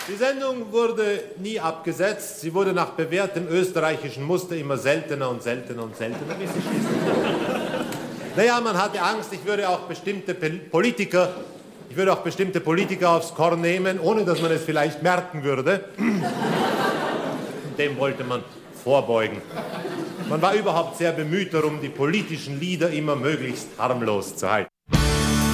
Die Sendung wurde nie abgesetzt. Sie wurde nach bewährtem österreichischen Muster immer seltener und seltener und seltener, bis sie schließlich... Naja, man hatte Angst, ich würde auch bestimmte Politiker aufs Korn nehmen, ohne dass man es vielleicht merken würde. Dem wollte man vorbeugen. Man war überhaupt sehr bemüht darum, die politischen Lieder immer möglichst harmlos zu halten.